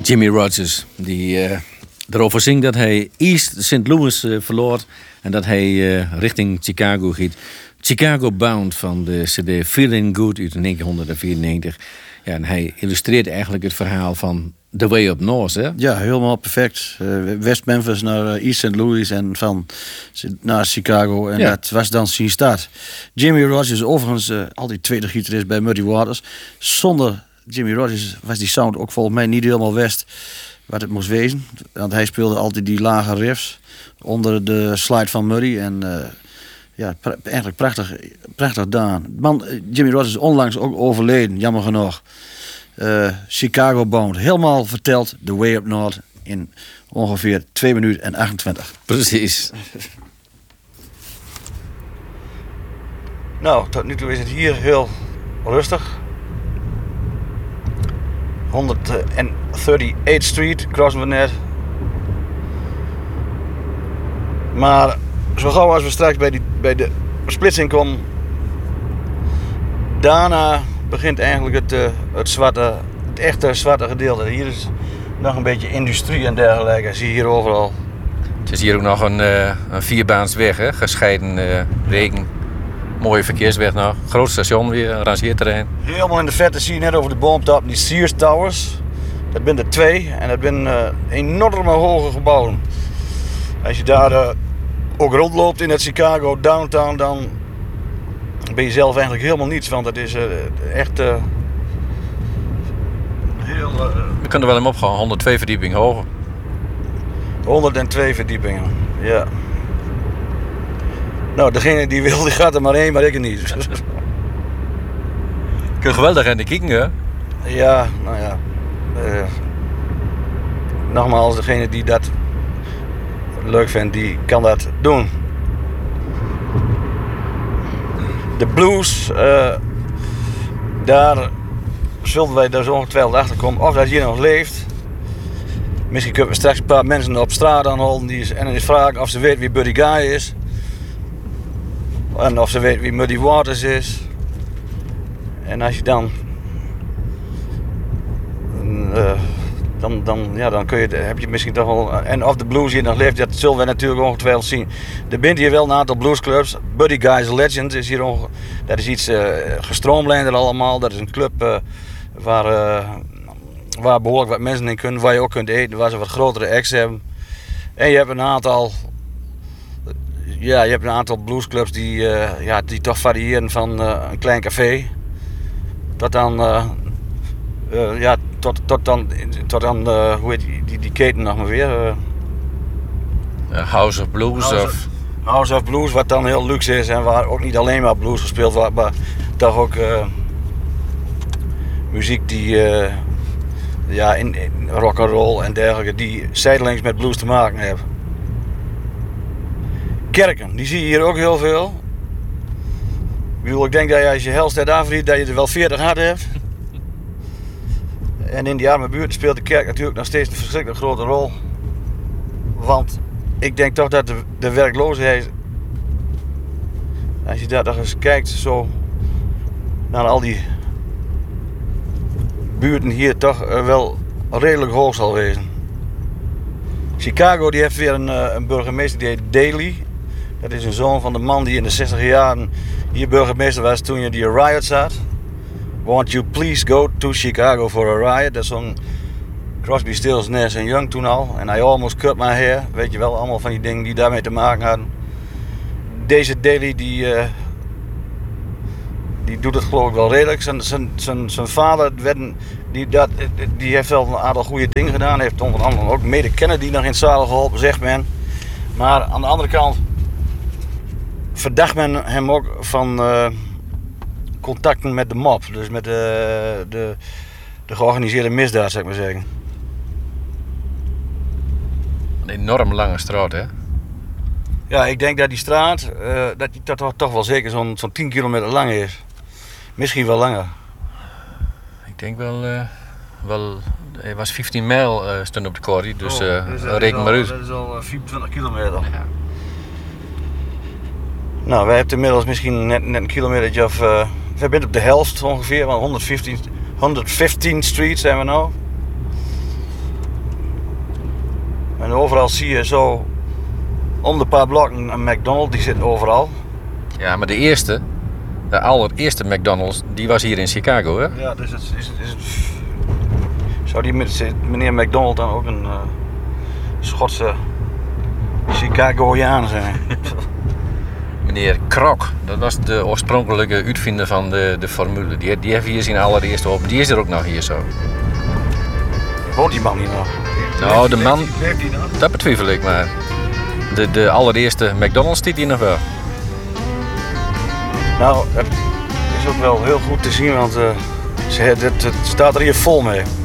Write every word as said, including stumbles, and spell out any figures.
Jimmy Rogers, die uh, erover zingt dat hij East Saint Louis uh, verloor en dat hij uh, richting Chicago giet. Chicago Bound van de cd Feeling Good uit negentien vierennegentig. Ja, en hij illustreert eigenlijk het verhaal van The Way Up North, hè? Ja, helemaal perfect. Uh, West Memphis naar uh, East Saint Louis en van naar Chicago. En ja. Dat was dan zijn start. Jimmy Rogers, overigens uh, altijd tweede gitarist bij Muddy Waters. Zonder Jimmy Rogers was die sound ook volgens mij niet helemaal West wat het moest wezen. Want hij speelde altijd die lage riffs onder de slide van Muddy. En uh, ja, pra- eigenlijk prachtig, prachtig gedaan. Man, Jimmy Rogers is onlangs ook overleden, jammer genoeg. Uh, Chicago Bound, helemaal verteld, The Way Up North in ongeveer twee minuten en achtentwintig. Precies. Nou, tot nu toe is het hier heel rustig. honderdderty-eighth Street, crossen we net. Maar zo gauw als we straks bij, die, bij de splitsing komen, daarna begint eigenlijk het, uh, het zwarte, het echte zwarte gedeelte. Hier is nog een beetje industrie en dergelijke, zie je hier overal. Het is hier ook nog een, uh, een vierbaansweg, hè? Gescheiden uh, regen. Mooie verkeersweg nog. Groot station weer, een rangeerterrein. Helemaal in de verte zie je net over de boomtop die Sears Towers. Dat zijn er twee en dat zijn uh, enorme hoge gebouwen. Als je daar uh, ook rondloopt in het Chicago downtown, dan ben je zelf eigenlijk helemaal niets, want het is uh, echt uh, heel... Uh, We kunnen er wel hem opgaan, honderdtwee verdiepingen hoger. honderdtwee verdiepingen, ja. Nou, degene die wil, die gaat er maar heen, maar ik er niet. Je kunt geweldig aan de kijken, hè? Ja, nou ja. Uh, nogmaals, degene die dat leuk vindt, die kan dat doen. De blues, uh, daar zullen wij dus ongetwijfeld achter komen of dat hier nog leeft. Misschien kunnen we straks een paar mensen op straat aanhouden die, en eens vragen of ze weten wie Buddy Guy is. En of ze weten wie Muddy Waters is. En als je dan... Uh, dan, dan, ja, dan kun je, heb je misschien toch wel... En of de blues hier nog leeft, dat zullen we natuurlijk ongetwijfeld zien. Er bent hier wel een aantal bluesclubs. Buddy Guy's Legend is hier onge, dat is iets uh, gestroomlijnder allemaal. Dat is een club uh, waar, uh, waar behoorlijk wat mensen in kunnen. Waar je ook kunt eten, waar ze wat grotere acts hebben. En je hebt een aantal... Ja, je hebt een aantal bluesclubs die, uh, ja, die toch variëren van uh, een klein café tot dan, uh, uh, ja, tot, tot dan, tot dan uh, hoe heet die, die, die keten nog maar weer? Uh, House of Blues House of... of... House of Blues, wat dan heel luxe is en waar ook niet alleen maar blues gespeeld wordt, maar toch ook uh, muziek die, uh, ja, in, in rock and roll en dergelijke, die zijdelings met blues te maken hebben. Kerken, die zie je hier ook heel veel. Ik bedoel, ik denk dat je als je Helstedt afriet, dat je er wel veertig hard hebt. En in die arme buurt speelt de kerk natuurlijk nog steeds een verschrikkelijk grote rol. Want ik denk toch dat de, de werkloosheid, als je daar nog eens kijkt zo naar al die buurten hier, toch wel redelijk hoog zal wezen. Chicago die heeft weer een, een burgemeester die heet Daley. Dat is een zoon van de man die in de zestig jaren hier burgemeester was toen je die riots had. Won't you please go to Chicago for a riot? Dat is zo'n Crosby, Stills, Nash en Young toen al. En I almost cut my hair. Weet je wel, allemaal van die dingen die daarmee te maken hadden. Deze Daley die, uh, die doet het geloof ik wel redelijk. Zijn, zijn, zijn, zijn vader werd een, die, dat, die heeft wel een aantal goede dingen gedaan. Heeft onder andere ook mede Kennedy nog in het zadel geholpen, zegt men. Maar aan de andere kant verdacht men hem ook van uh, contacten met de mob. Dus met de, de, de georganiseerde misdaad, zou ik maar zeggen. Een enorm lange straat, hè? Ja, ik denk dat die straat uh, dat die toch, toch wel zeker zo'n zo'n tien kilometer lang is. Misschien wel langer. Ik denk wel... Uh, wel hij was vijftien mijl uh, stond op de corrie, dus, uh, oh, dus reken maar uit. Dat is al vierentwintig kilometer. Ja. Nou, wij hebben inmiddels misschien net, net een kilometer of... Uh, we zijn op de helft ongeveer, want honderdvijftien, honderdvijftien Street zijn we nou. En overal zie je zo om de paar blokken een McDonald's, die zitten overal. Ja, maar de eerste, de allereerste McDonald's, die was hier in Chicago, hè? Ja, dus het, is, is het, zou die met- meneer McDonald dan ook een uh, Schotse Chicagoiaan zijn? Meneer Krok, dat was de oorspronkelijke uitvinder van de, de formule. Die, die heeft hier zijn allereerste op. Die is er ook nog hier zo. Woont die man niet nog? Nou, de man, Leeft die nog? dat betwijfel ik maar. De, de allereerste McDonald's die hier nog wel. Nou, het is ook wel heel goed te zien, want uh, ze, het, het staat er hier vol mee.